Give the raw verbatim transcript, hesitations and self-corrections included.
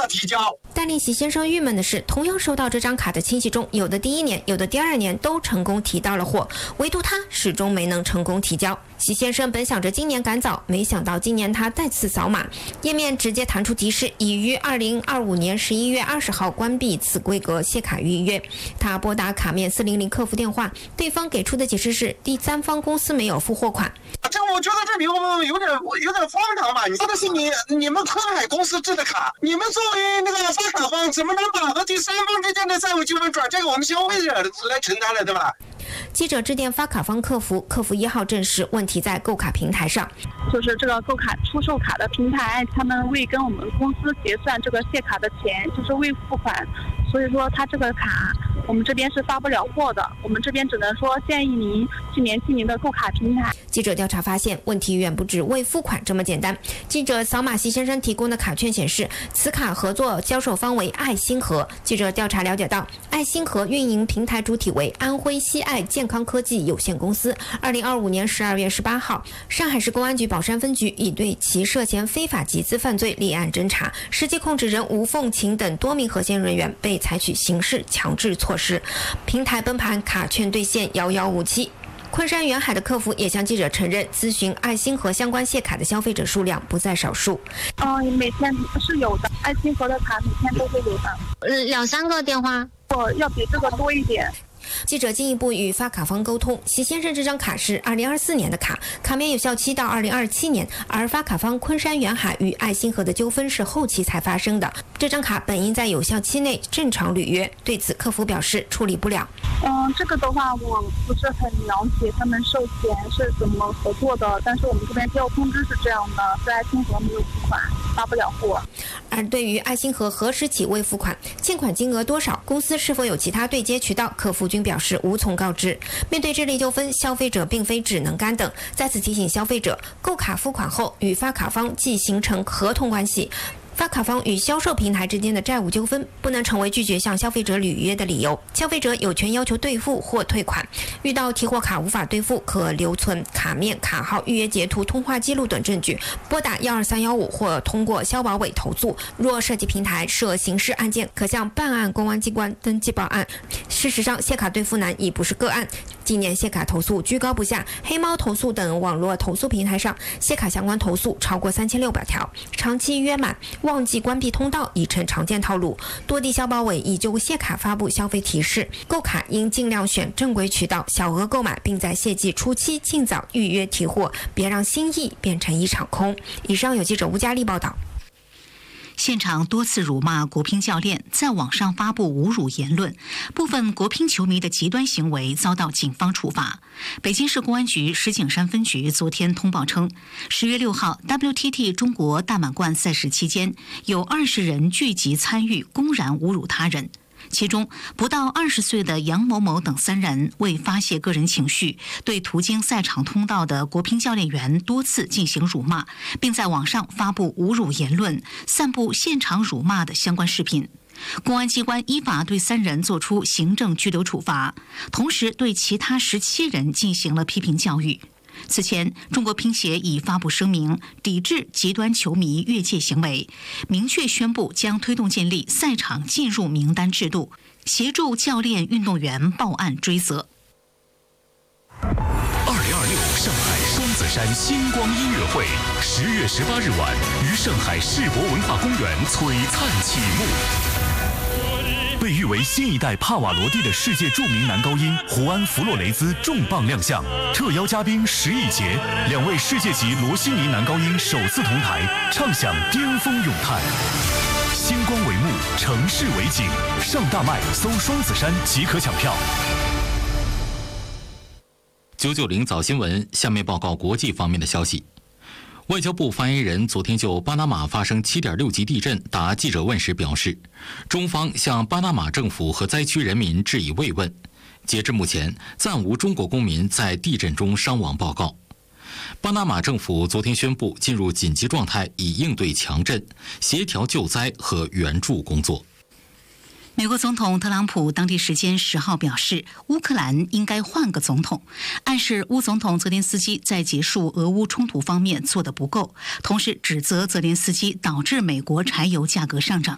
提交。 但令席先生郁闷的是，同样收到这张卡的亲戚中，有的第一年，有的第二年都成功提到了货，唯独他始终没能成功提交。席先生本想着今年赶早，没想到今年他再次扫码，页面直接弹出提示，已于二零二五年十一月二十号关闭此规格谢卡预约。他拨打卡面四零零客服电话，对方给出的解释是第三方公司没有付货款。 这我觉得这里有有点有点荒唐吧？你说的是你你们科海公司制的卡，你们作为那个发卡方，怎么能把和第三方之间的债务纠纷转这个我们消费者来承担了，对吧？ 记者致电发卡方客服，客服一号证实问题在购卡平台上， 就是这个购卡出售卡的平台，他们未跟我们公司结算这个谢卡的钱，就是未付款，所以说他这个卡我们这边是发不了货的，我们这边只能说建议您去联系您的购卡平台。 记者调查发现，问题远不止未付款这么简单。记者扫码席先生提供的卡券显示，此卡合作销售方为爱心盒。记者调查了解到，爱心盒运营平台主体为安徽西爱健康科技有限公司。二零二五年十二月十八号，上海市公安局宝山分局已对其涉嫌非法集资犯罪立案侦查，实际控制人吴凤琴等多名核心人员被采取刑事强制措施。平台崩盘，卡券兑现遥遥无期。昆山远海的客服也向记者承认，咨询爱心盒相关谢卡的消费者数量不在少数。 嗯，每天是有的，爱心盒的卡每天都会有的， 呃，两三个电话， 我要比这个多一点。 记者进一步与发卡方沟通，席先生这张卡是二零二四年的卡，卡面有效期到二零二七年，而发卡方昆山远海与爱心盒的纠纷是后期才发生的。这张卡本应在有效期内正常履约，对此客服表示处理不了。 嗯，这个的话我不是很了解他们售前是怎么合作的，但是我们这边接到通知是这样的，是爱心盒没有付款，发不了货。 而对于爱心盒何时起未付款、欠款金额多少、公司是否有其他对接渠道，客服均表示无从告知。面对这类纠纷，消费者并非只能干等，再次提醒消费者，购卡付款后与发卡方即形成合同关系。发卡方与销售平台之间的债务纠纷不能成为拒绝向消费者履约的理由，消费者有权要求兑付或退款。遇到提货卡无法兑付，可留存卡面、卡号、预约截图、通话记录等证据，拨打一二三一五或通过消保委投诉。若涉及平台涉刑事案件，可向办案公安机关登记报案。事实上，谢卡兑付难已不是个案。近年谢卡投诉居高不下，黑猫投诉等网络投诉平台上，谢卡相关投诉超过三千六百条，长期约满、忘记关闭通道已成常见套路。多地消保委已就谢卡发布消费提示，购卡应尽量选正规渠道，小额购买，并在谢季初期尽早预约提货，别让心意变成一场空。以上有记者吴佳丽报道。 现场多次辱骂国乒教练，在网上发布侮辱言论，部分国乒球迷的极端行为遭到警方处罚。北京市公安局石景山分局昨天通报称，十月六号 W T T 中国大满贯赛事期间，有二十人聚集参与，公然侮辱他人。其中不到二十岁的杨某某等三人为发泄个人情绪，对途经赛场通道的国乒教练员多次进行辱骂，并在网上发布侮辱言论，散布现场辱骂的相关视频。公安机关依法对三人作出行政拘留处罚，同时对其他十七人进行了批评教育。此前，中国乒协已发布声明，抵制极端球迷越界行为，明确宣布将推动建立赛场进入名单制度，协助教练、运动员报案追责。 二零二六上海双子山星光音乐会，十月十八日晚于上海世博文化公园璀璨启幕。被誉为新一代帕瓦罗蒂的世界著名男高音胡安·弗洛雷兹重磅亮相，特邀嘉宾石以洁，两位世界级罗西尼男高音首次同台，唱响巅峰咏叹。星光为幕，城市为景，上大麦搜双子山即可抢票。 九九零早新闻，下面报告国际方面的消息。外交部发言人昨天就巴拿马发生 七点六 级地震答记者问时表示，中方向巴拿马政府和灾区人民致以慰问。截至目前，暂无中国公民在地震中伤亡报告。巴拿马政府昨天宣布进入紧急状态，以应对强震，协调救灾和援助工作。 美国总统特朗普当地时间十号表示，乌克兰应该换个总统，暗示乌总统泽连斯基在结束俄乌冲突方面做得不够，同时指责泽连斯基导致美国柴油价格上涨。